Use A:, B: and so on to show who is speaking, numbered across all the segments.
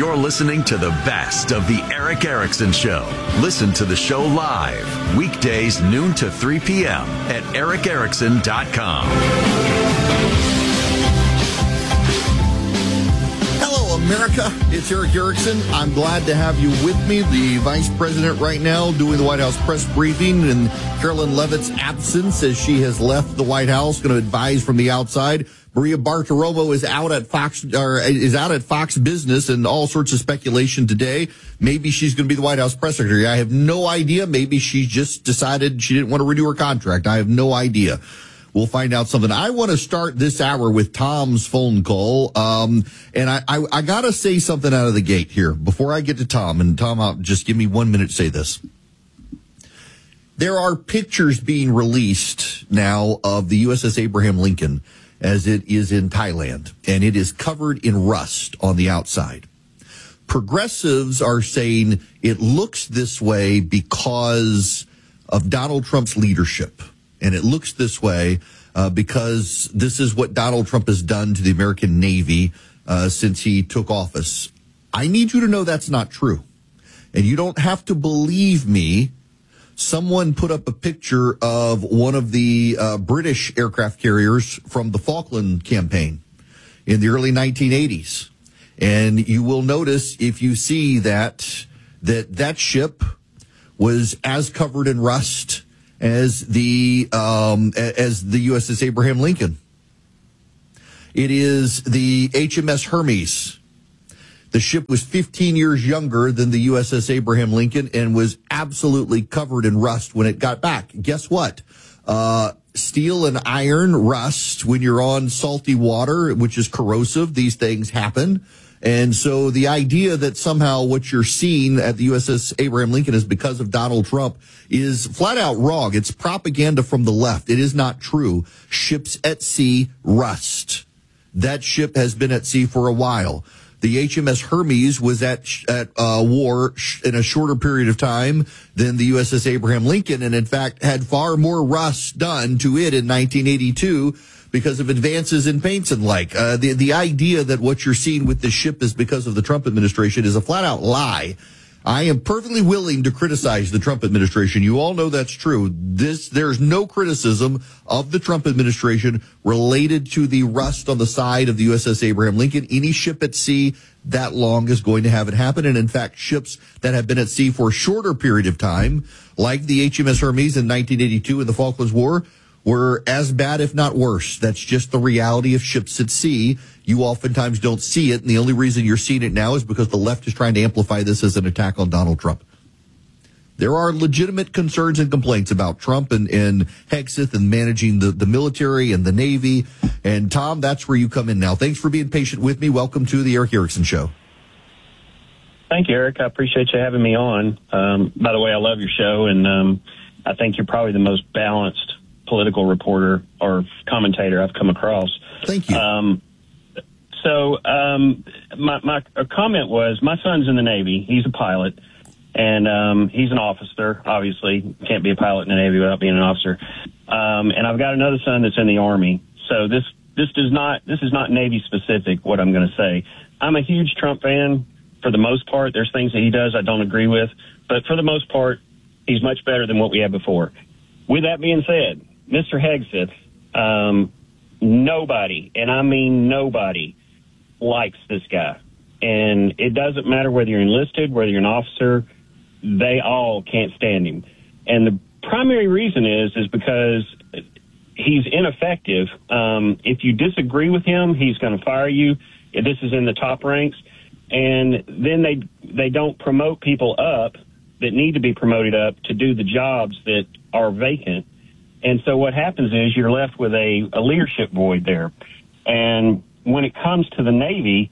A: You're listening to the best of the Eric Erickson Show. Listen to the show live, weekdays noon to 3 p.m. at ericerickson.com.
B: Hello, America. It's Eric Erickson. I'm glad to have you with me. The Vice President right now doing the White House press briefing in Carolyn Leavitt's absence as she has left the White House, going to advise from the outside. Maria Bartiromo is out at Fox Business, and all sorts of speculation today. Maybe she's going to be the White House press secretary. I have no idea. Maybe she just decided she didn't want to renew her contract. I have no idea. We'll find out something. I want to start this hour with Tom's phone call. And I got to say something out of the gate here before I get to Tom. And Tom, just give me 1 minute to say this. There are pictures being released now of the USS Abraham Lincoln as it is in Thailand, and it is covered in rust on the outside. Progressives are saying it looks this way because of Donald Trump's leadership, and it looks this way because this is what Donald Trump has done to the American Navy since he took office. I need you to know that's not true, and you don't have to believe me. Someone put up a picture of one of the British aircraft carriers from the Falkland campaign in the early 1980s. And you will notice if you see that ship was as covered in rust as the USS Abraham Lincoln. It is the HMS Hermes. The ship was 15 years younger than the USS Abraham Lincoln and was absolutely covered in rust when it got back. Guess what? Steel and iron rust when you're on salty water, which is corrosive. These things happen. And so the idea that somehow what you're seeing at the USS Abraham Lincoln is because of Donald Trump is flat out wrong. It's propaganda from the left. It is not true. Ships at sea rust. That ship has been at sea for a while. The HMS Hermes was at war in a shorter period of time than the USS Abraham Lincoln, and in fact had far more rust done to it in 1982 because of advances in paints and like. The idea that what you're seeing with this ship is because of the Trump administration is a flat-out lie. I am perfectly willing to criticize the Trump administration. You all know that's true. There's no criticism of the Trump administration related to the rust on the side of the USS Abraham Lincoln. Any ship at sea that long is going to have it happen. And in fact, ships that have been at sea for a shorter period of time, like the HMS Hermes in 1982 in the Falklands War, were as bad, if not worse. That's just the reality of ships at sea. You oftentimes don't see it, and the only reason you're seeing it now is because the left is trying to amplify this as an attack on Donald Trump. There are legitimate concerns and complaints about Trump and Hegseth and managing the military and the Navy. And, Tom, that's where you come in now. Thanks for being patient with me. Welcome to the Eric Erickson Show.
C: Thank you, Eric. I appreciate you having me on. By the way, I love your show, and I think you're probably the most balanced political reporter or commentator I've come across.
B: Thank you.
C: My comment was, my son's in the Navy. He's a pilot, and he's an officer. Obviously, can't be a pilot in the Navy without being an officer. And I've got another son that's in the Army. So this is not Navy specific, what I'm going to say. I'm a huge Trump fan for the most part. There's things that he does I don't agree with, but for the most part, he's much better than what we had before. With that being said, Mr. Hegseth, nobody, and I mean nobody, likes this guy. And it doesn't matter whether you're enlisted, whether you're an officer, they all can't stand him. And the primary reason is because he's ineffective. If you disagree with him, he's going to fire you. This is in the top ranks. And then they don't promote people up that need to be promoted up to do the jobs that are vacant. And so what happens is you're left with a leadership void there. And when it comes to the Navy,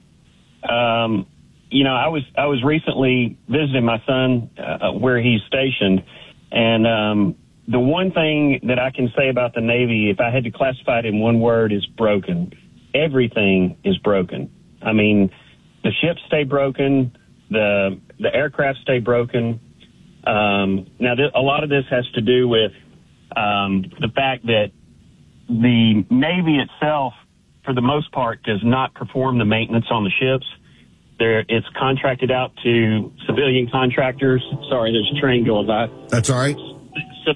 C: I was recently visiting my son where he's stationed, and the one thing that I can say about the Navy, if I had to classify it in one word, is broken. Everything is broken. I mean, the ships stay broken, the aircraft stay broken. Now, a lot of this has to do with the fact that the Navy itself, for the most part, does not perform the maintenance on the ships. It's contracted out to civilian contractors. Sorry, there's a train going by.
B: That's all right.
C: So,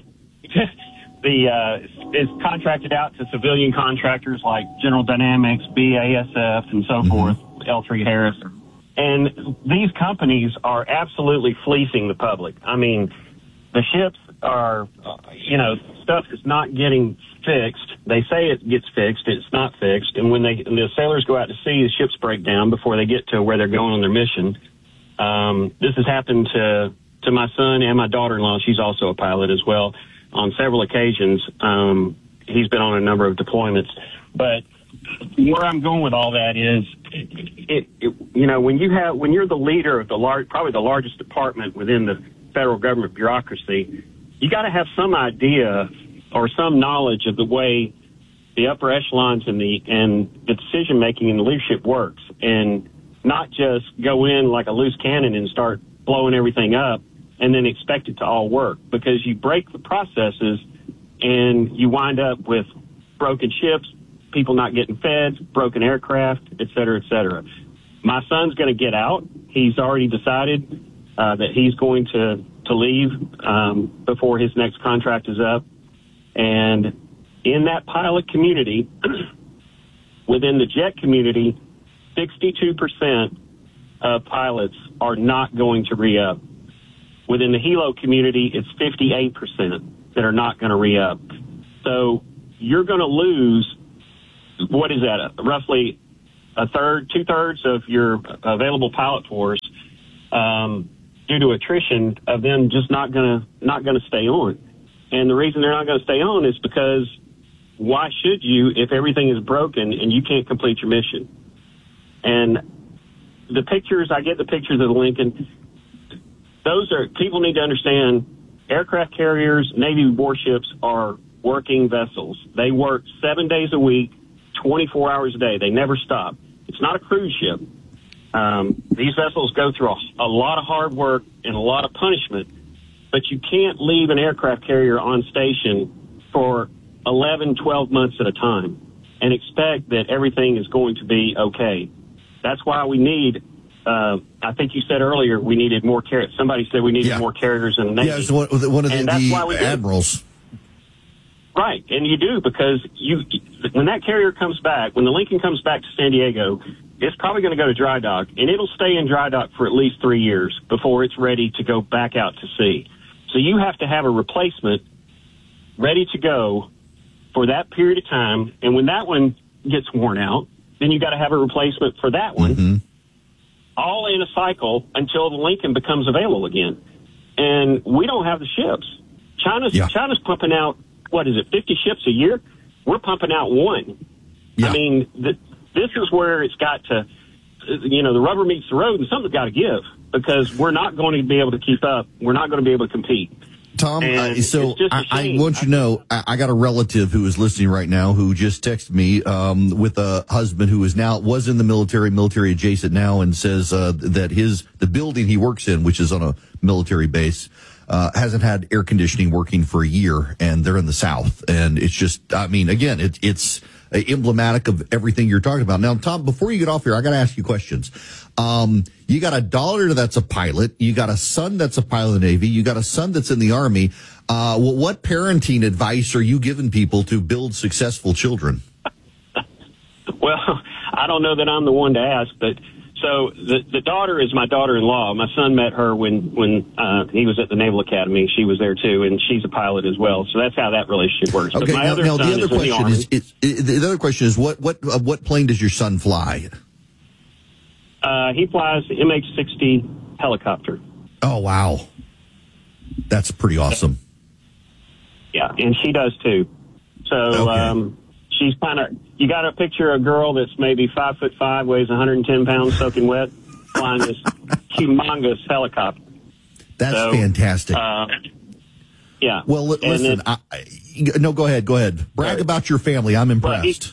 C: it's contracted out to civilian contractors like General Dynamics, BASF, and so forth, L3 Harris. And these companies are absolutely fleecing the public. I mean, the ships are, stuff is not getting fixed. They say it gets fixed. It's not fixed. And when the sailors go out to sea, the ships break down before they get to where they're going on their mission. This has happened to my son and my daughter-in-law. She's also a pilot as well. On several occasions, he's been on a number of deployments. But where I'm going with all that is, when you're the leader of probably the largest department within the federal government bureaucracy, you got to have some idea or some knowledge of the way the upper echelons and the decision making and the leadership works, and not just go in like a loose cannon and start blowing everything up and then expect it to all work, because you break the processes and you wind up with broken ships, people not getting fed, broken aircraft, et cetera, et cetera. My son's going to get out. He's already decided that he's going to leave before his next contract is up. And in that pilot community, within the jet community, 62% of pilots are not going to re-up. Within the helo community, it's 58% that are not going to re-up. So you're going to lose, what is that, roughly a third, 2/3 of your available pilot force due to attrition of them just not going to stay on. And the reason they're not going to stay on is because why should you if everything is broken and you can't complete your mission? And the pictures, I get the pictures of the Lincoln. People need to understand, aircraft carriers, Navy warships are working vessels. They work 7 days a week, 24 hours a day. They never stop. It's not a cruise ship. These vessels go through a lot of hard work and a lot of punishment, but you can't leave an aircraft carrier on station for 11, 12 months at a time and expect that everything is going to be okay. That's why we need, I think you said earlier, we needed more carriers. Somebody said we needed more carriers in the Navy.
B: Yeah, it was one of the admirals.
C: Right, and you do, because when that carrier comes back, when the Lincoln comes back to San Diego, it's probably going to go to dry dock, and it'll stay in dry dock for at least 3 years before it's ready to go back out to sea. So you have to have a replacement ready to go for that period of time, and when that one gets worn out, then you got to have a replacement for that one, all in a cycle until the Lincoln becomes available again. And we don't have the ships. China's pumping out, 50 ships a year? We're pumping out one. Yeah. I mean, this is where it's got to, the rubber meets the road, and something's got to give, because we're not going to be able to keep up. We're not going to be able to compete.
B: Tom, so I want you to know, I got a relative who is listening right now who just texted me with a husband who was in the military adjacent now, and says that the building he works in, which is on a military base, hasn't had air conditioning working for a year, and they're in the South. And it's just, I mean, again, it's emblematic of everything you're talking about. Now, Tom, before you get off here, I got to ask you questions. You got a daughter that's a pilot. You got a son that's a pilot in the Navy. You got a son that's in the Army. What parenting advice are you giving people to build successful children?
C: Well, I don't know that I'm the one to ask, but so the daughter is my daughter-in-law. My son met her when he was at the Naval Academy. She was there too, and she's a pilot as well. So that's how that relationship works.
B: Okay.
C: But my other son
B: the other
C: is
B: question
C: in the Army.
B: the other question is what plane does your son fly?
C: He flies the MH-60 helicopter.
B: Oh wow, that's pretty awesome.
C: Yeah, and she does too. So
B: okay.
C: She's you got a picture of a girl that's maybe 5'5", weighs 110 pounds, soaking wet, flying this humongous helicopter.
B: That's fantastic.
C: Yeah.
B: Well, listen. No, go ahead. Brag about your family. I'm impressed.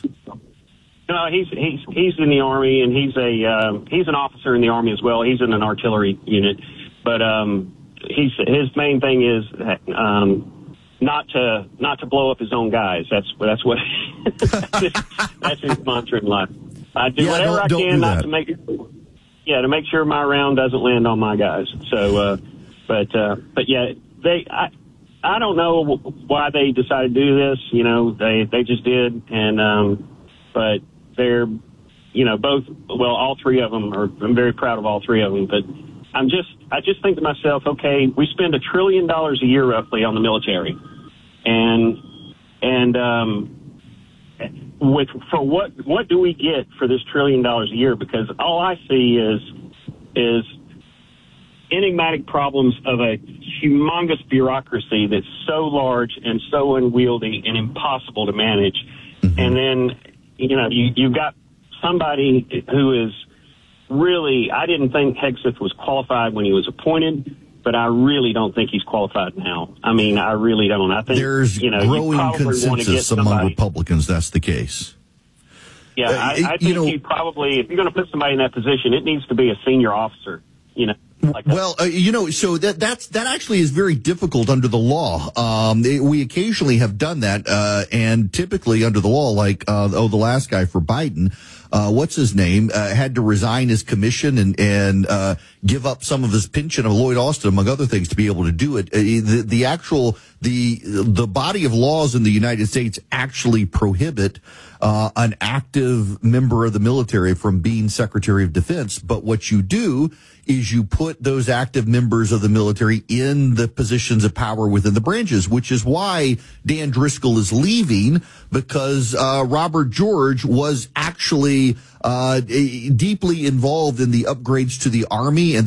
C: He's in the Army, and he's an officer in the Army as well. He's in an artillery unit, but his main thing is not to blow up his own guys. That's what that's his mantra in life. I do whatever I can not to make. to make sure my round doesn't land on my guys. So, but yeah, I don't know why they decided to do this. You know, they just did, and but they're, you know, all three of them I'm very proud of all three of them, but I just think to myself, okay, we spend $1 trillion a year roughly on the military, and for what do we get for this $1 trillion a year? Because all I see is enigmatic problems of a humongous bureaucracy that's so large and so unwieldy and impossible to manage. Mm-hmm. And then, you know, you've got somebody who is really, I didn't think Hegseth was qualified when he was appointed, but I really don't think he's qualified now. I mean, I really don't. I think
B: there's growing consensus among Republicans that's the case.
C: Yeah, I think he probably, if you're going to put somebody in that position, it needs to be a senior officer, you know. Like
B: well, so that actually is very difficult under the law. We occasionally have done that, and typically under the law, like the last guy for Biden, what's his name, had to resign his commission and give up some of his pension of Lloyd Austin, among other things, to be able to do it. The body of laws in the United States actually prohibit an active member of the military from being Secretary of Defense. But what you do is you put those active members of the military in the positions of power within the branches, which is why Dan Driscoll is leaving, because Robert George was actually deeply involved in the upgrades to the Army and